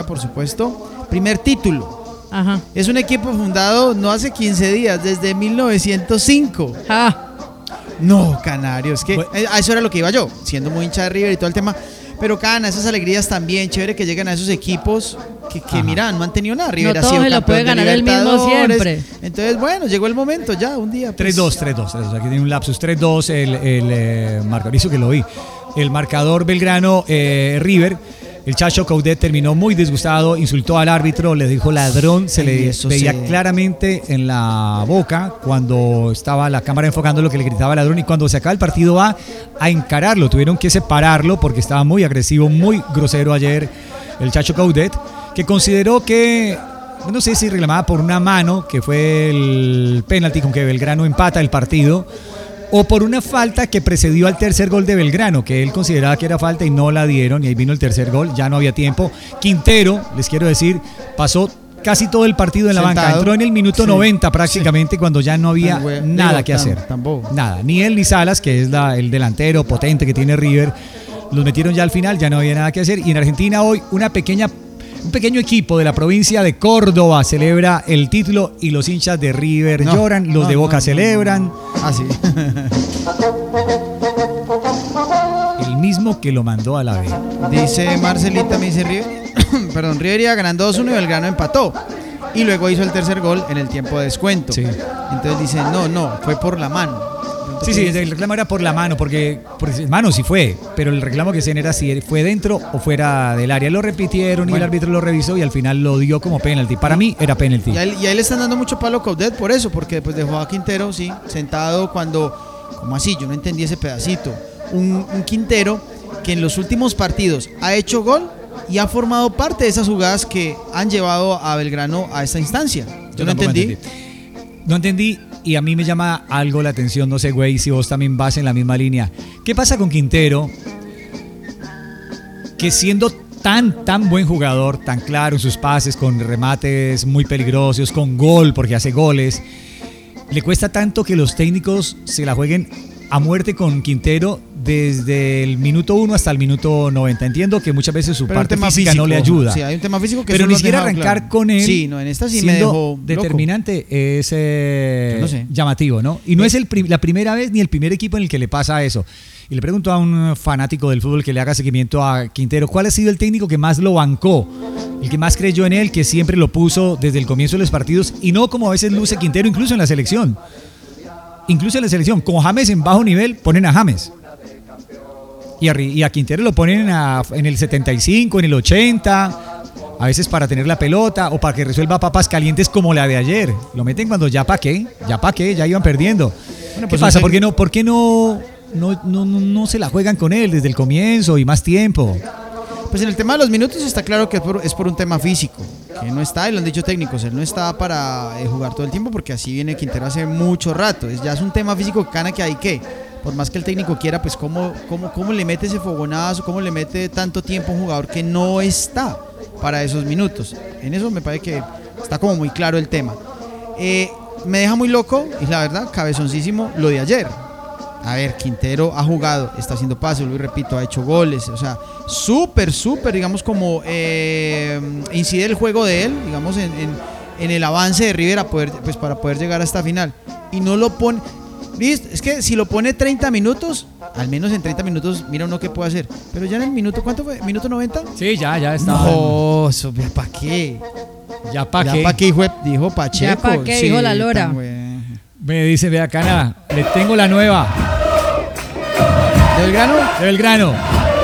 por supuesto. Primer título. Ajá. Es un equipo fundado no hace 15 días, desde 1905. No, Canario, es que a eso era lo que iba yo, siendo muy hincha de River y todo el tema. Pero Cana, esas alegrías también, chévere que lleguen a esos equipos que mira, no han tenido nada. River no ha sido todo se lo puede ganar el mismo siempre. Entonces, bueno, llegó el momento ya, un día. Pues. 3-2. Aquí tiene un lapsus. 3-2 el marcador, hizo que lo vi. El marcador Belgrano, River. El Chacho Coudet terminó muy disgustado, insultó al árbitro, le dijo ladrón, se le veía claramente en la boca cuando estaba la cámara enfocando lo que le gritaba ladrón, y cuando se acaba el partido va a encararlo, tuvieron que separarlo porque estaba muy agresivo, muy grosero ayer el Chacho Coudet, que consideró que, no sé si reclamaba por una mano, que fue el penalti con que Belgrano empata el partido, o por una falta que precedió al tercer gol de Belgrano, que él consideraba que era falta y no la dieron, y ahí vino el tercer gol, ya no había tiempo. Quintero, les quiero decir, pasó casi todo el partido en la banca, entró en el minuto 90 prácticamente, cuando ya no había nada que hacer. Nada, ni él ni Salas, que es el delantero potente que tiene River, los metieron ya al final, ya no había nada que hacer. Y en Argentina hoy un pequeño equipo de la provincia de Córdoba celebra el título y los hinchas de River lloran, los de Boca celebran. Sí. El mismo que lo mandó a la B. Dice Marcelita, me dice River iba ganando 2-1 y Belgrano empató. Y luego hizo el tercer gol en el tiempo de descuento. Sí. Entonces dice, no, fue por la mano. Sí, el reclamo era por la mano, porque mano sí fue, pero el reclamo que hacían era si fue dentro o fuera del área. Lo repitieron y el árbitro lo revisó y al final lo dio como penalti. Para mí era penalti. Y a él le están dando mucho palo a Coudet por eso, porque pues dejó a Quintero, sentado cuando, como así, yo no entendí ese pedacito. Un Quintero que en los últimos partidos ha hecho gol y ha formado parte de esas jugadas que han llevado a Belgrano a esta instancia. Yo no entendí. No entendí. Y a mí me llama algo la atención, no sé, güey, si vos también vas en la misma línea. ¿Qué pasa con Quintero? Que siendo tan buen jugador, tan claro en sus pases, con remates muy peligrosos, con gol, porque hace goles, le cuesta tanto que los técnicos se la jueguen a muerte con Quintero desde el minuto 1 hasta el minuto 90. Entiendo que muchas veces su parte física no le ayuda. Sí, hay un tema físico que pero ni siquiera arrancar claro con él. Sí, no, en esta sí me dejó determinante loco. Es no sé. llamativo, ¿no? Y no es la primera vez ni el primer equipo en el que le pasa eso. Y le pregunto a un fanático del fútbol que le haga seguimiento a Quintero, ¿cuál ha sido el técnico que más lo bancó? El que más creyó en él, que siempre lo puso desde el comienzo de los partidos, y no como a veces luce Quintero, incluso en la selección. Con James en bajo nivel, ponen a James. Y a Quintero lo ponen en el 75, en el 80, a veces para tener la pelota o para que resuelva papas calientes como la de ayer. Lo meten cuando ya iban perdiendo. Bueno, pues ¿qué pasa? ¿Por qué no se la juegan con él desde el comienzo y más tiempo? Pues en el tema de los minutos está claro que es por un tema físico, que no está, y lo han dicho técnicos, él no está para jugar todo el tiempo, porque así viene Quintero hace mucho rato. Ya es un tema físico, Cana, que hay que, por más que el técnico quiera, pues cómo le mete ese fogonazo, cómo le mete tanto tiempo a un jugador que no está para esos minutos. En eso me parece que está como muy claro el tema. Me deja muy loco, y la verdad, cabezoncísimo, lo de ayer. A ver, Quintero ha jugado, está haciendo pases, lo repito, ha hecho goles, o sea, súper, digamos, como incide el juego de él, digamos, en el avance de River para poder llegar a esta final. Y no lo pone, ¿viste? Es que si lo pone 30 minutos, al menos en 30 minutos, mira uno qué puede hacer. Pero ya en el minuto, ¿cuánto fue? ¿Minuto 90? Sí, ya está. No, eso, ¿para qué? ¿Ya para qué? ¿Ya para qué, dijo Pacheco? ¿Ya para qué? Sí, dijo la Lora. Me dice, vea, Cana, le tengo la nueva. ¿De Belgrano? De Belgrano.